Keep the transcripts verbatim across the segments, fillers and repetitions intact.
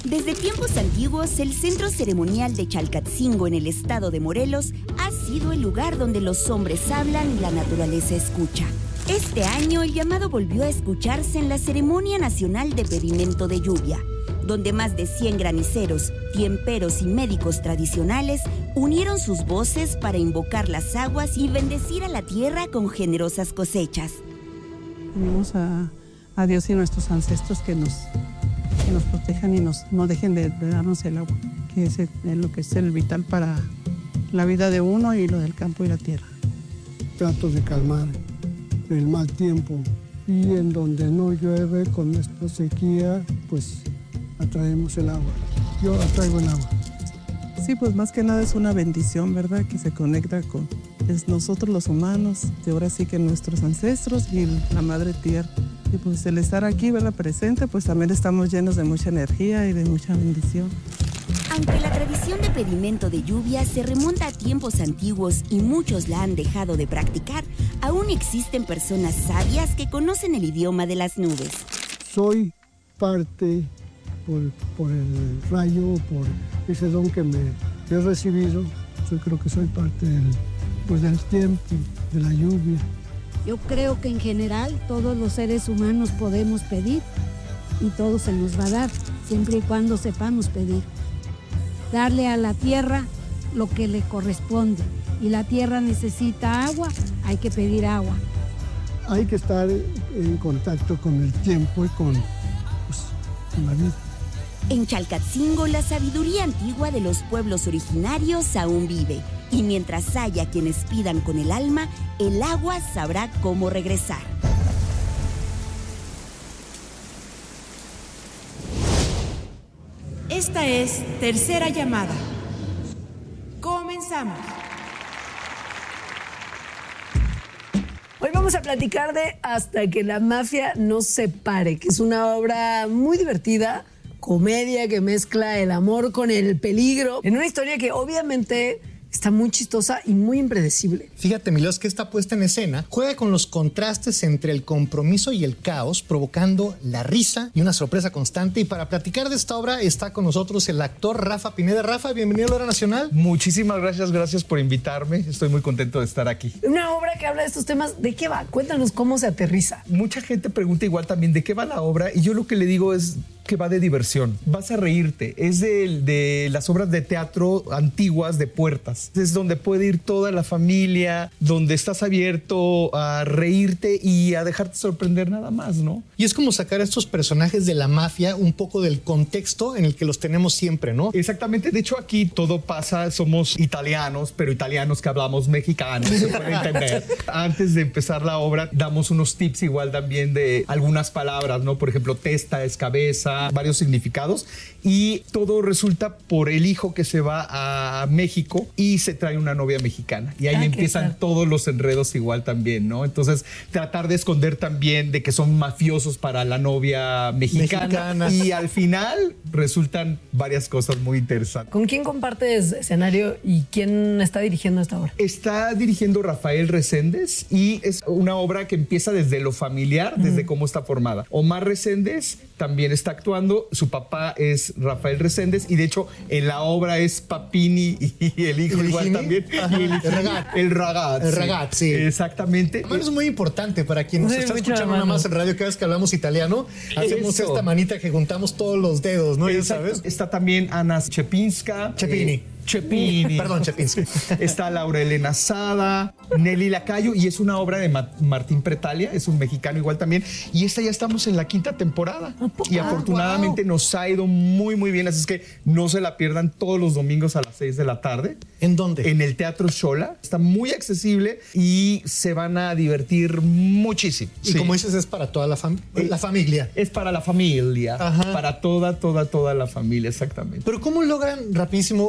Desde tiempos antiguos, el centro ceremonial de Chalcatzingo en el estado de Morelos ha sido el lugar donde los hombres hablan y la naturaleza escucha. Este año, el llamado volvió a escucharse en la Ceremonia Nacional de Pedimento de Lluvia, donde más de cien graniceros, tiemperos y médicos tradicionales unieron sus voces para invocar las aguas y bendecir a la tierra con generosas cosechas. Pedimos a, a Dios y a nuestros ancestros que nos, que nos protejan y nos, no dejen de, de darnos el agua, que es el, lo que es el vital para la vida de uno y lo del campo y la tierra. Trato de calmar el mal tiempo y en donde no llueve con esta sequía, pues atraemos el agua. Yo atraigo el agua. Sí, pues más que nada es una bendición, ¿verdad? Que se conecta con es nosotros los humanos, de ahora sí que nuestros ancestros y la madre tierra. Y pues el estar aquí, ¿verdad? Presente, pues también estamos llenos de mucha energía y de mucha bendición. Aunque la tradición de pedimento de lluvia se remonta a tiempos antiguos y muchos la han dejado de practicar, aún existen personas sabias que conocen el idioma de las nubes. Soy parte por, por el rayo, por ese don que me he recibido. Yo creo que soy parte del, pues, del tiempo, de la lluvia. Yo creo que en general todos los seres humanos podemos pedir y todo se nos va a dar, siempre y cuando sepamos pedir. Darle a la tierra lo que le corresponde. Y la tierra necesita agua, hay que pedir agua. Hay que estar en contacto con el tiempo y con, pues, con la vida. En Chalcatzingo, la sabiduría antigua de los pueblos originarios aún vive. Y mientras haya quienes pidan con el alma, el agua sabrá cómo regresar. Esta es Tercera Llamada. Comenzamos. Hoy vamos a platicar de Hasta que la mafia nos separe, que es una obra muy divertida, comedia que mezcla el amor con el peligro, en una historia que obviamente está muy chistosa y muy impredecible. Fíjate, Milos, que esta puesta en escena juega con los contrastes entre el compromiso y el caos, provocando la risa y una sorpresa constante. Y para platicar de esta obra está con nosotros el actor Rafa Pineda. Rafa, bienvenido a la Hora Nacional. Muchísimas gracias, gracias por invitarme. Estoy muy contento de estar aquí. Una obra que habla de estos temas. ¿De qué va? Cuéntanos cómo se aterriza. Mucha gente pregunta igual también de qué va la obra y yo lo que le digo es que va de diversión. Vas a reírte. Es de, de las obras de teatro antiguas de puertas. Es donde puede ir toda la familia, donde estás abierto a reírte y a dejarte sorprender nada más, ¿no? Y es como sacar a estos personajes de la mafia un poco del contexto en el que los tenemos siempre, ¿no? Exactamente. De hecho, aquí todo pasa, somos italianos, pero italianos que hablamos mexicano, se puede entender. Antes de empezar la obra, damos unos tips igual también de algunas palabras, ¿no? Por ejemplo, testa es cabeza, varios significados. Y todo resulta por el hijo que se va a México y se trae una novia mexicana. Y ahí ah, empiezan todos los enredos igual también, ¿no? Entonces, tratar de esconder también de que son mafiosos para la novia mexicana. mexicana. Y al final resultan varias cosas muy interesantes. ¿Con quién compartes escenario y quién está dirigiendo esta obra? Está dirigiendo Rafael Reséndez y es una obra que empieza desde lo familiar, uh-huh. desde cómo está formada. Omar Reséndez también está actuando. Su papá es Rafael Reséndez y de hecho en la obra es Papini y el hijo ¿El igual también. Y el, el ragat. El ragat. El ragat, sí. Exactamente. La mano es muy importante para quien nos sí, está escuchando nada más en radio. Cada vez que hablamos italiano, hacemos Eso. esta manita que juntamos todos los dedos, ¿no? Ya sabes. Está también Ana Chepinska. Chepini. Eh, Chepini. Perdón, Chepinski. Está Laura Elena Sada, Nelly Lacayo, y es una obra de Ma- Martín Pretalia, es un mexicano igual también. Y esta ya estamos en la quinta temporada. Y ah, afortunadamente wow. nos ha ido muy, muy bien. Así es que no se la pierdan todos los domingos a las seis de la tarde. ¿En dónde? En el Teatro Xola. Está muy accesible y se van a divertir muchísimo. Y sí. como dices, es para toda la, fam- la familia. Es para la familia. Ajá. Para toda, toda, toda la familia, exactamente. Pero ¿cómo logran rapidísimo balancear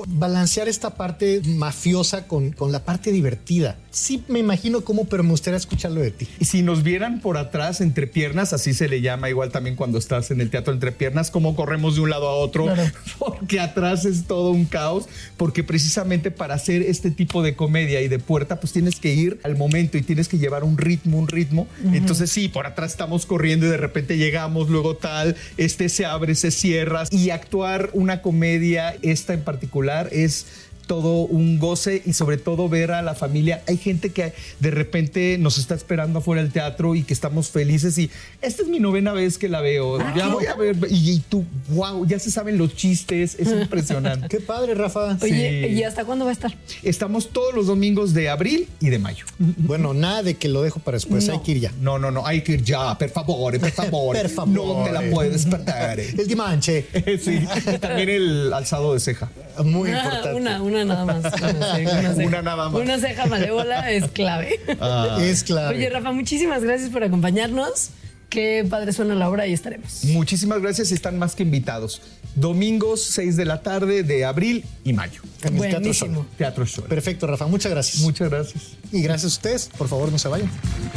balancear esta parte mafiosa con, con la parte divertida? Sí me imagino cómo, pero me gustaría escucharlo de ti. Y si nos vieran por atrás, entre piernas, así se le llama igual también cuando estás en el teatro entre piernas, cómo corremos de un lado a otro, claro. Porque atrás es todo un caos, porque precisamente para hacer este tipo de comedia y de puerta, pues tienes que ir al momento y tienes que llevar un ritmo, un ritmo. Uh-huh. Entonces sí, por atrás estamos corriendo y de repente llegamos, luego tal, este se abre, se cierra. Y actuar una comedia, esta en particular, es todo un goce y sobre todo ver a la familia. Hay gente que de repente nos está esperando afuera del teatro y que estamos felices y esta es mi novena vez que la veo. Ah, ya voy a ver y, y tú, wow, ya se saben los chistes, es impresionante. Qué padre, Rafa. Oye, sí. ¿Y hasta cuándo va a estar? Estamos todos los domingos de abril y de mayo. Bueno, nada de que lo dejo para después, no. Hay que ir ya. No, no, no, hay que ir ya, per favor, per favor. Per favor. No te la puedes perder. El dimanche. Sí, y también el alzado de ceja. Muy importante. Una, una nada más. Una, ceja, una, una nada más. Una ceja malévola es clave. Ah, es clave. Oye, Rafa, muchísimas gracias por acompañarnos. Qué padre suena la obra y estaremos. Muchísimas gracias, están más que invitados. Domingos, seis de la tarde de abril y mayo. En el Teatro Sol. Teatro Sol. Perfecto, Rafa, muchas gracias. Muchas gracias. Y gracias a ustedes, por favor, no se vayan.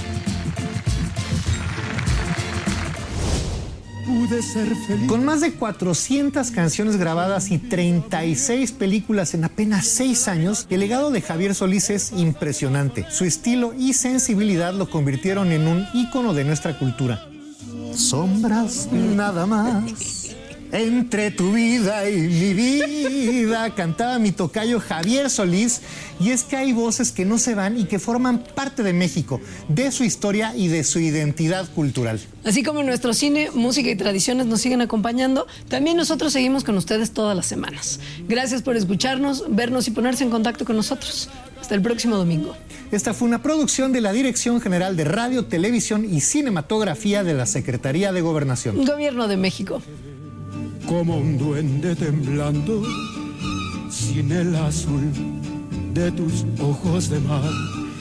Pude ser feliz. Con más de cuatrocientas canciones grabadas y treinta y seis películas en apenas seis años, el legado de Javier Solís es impresionante. Su estilo y sensibilidad lo convirtieron en un ícono de nuestra cultura. Sombras nada más. Entre tu vida y mi vida, cantaba mi tocayo Javier Solís, y es que hay voces que no se van y que forman parte de México, de su historia y de su identidad cultural. Así como nuestro cine, música y tradiciones nos siguen acompañando, también nosotros seguimos con ustedes todas las semanas. Gracias por escucharnos, vernos y ponerse en contacto con nosotros. Hasta el próximo domingo. Esta fue una producción de la Dirección General de Radio, Televisión y Cinematografía de la Secretaría de Gobernación. Gobierno de México. Como un duende temblando, sin el azul de tus ojos de mar.